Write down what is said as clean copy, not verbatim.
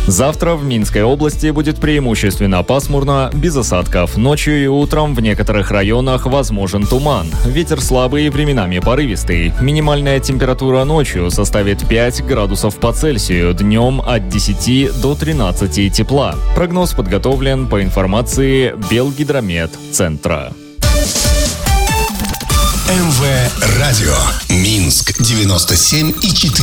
Завтра в Минской области будет преимущественно пасмурно, без осадков. Ночью и утром в некоторых районах возможен туман. Ветер слабый и временами порывистый. Минимальная температура ночью составит 5 градусов по Цельсию, днем от 10 до 13 тепла. Прогноз подготовлен по информации Белгидромет-центра. МВ Радио. Минск 97,4.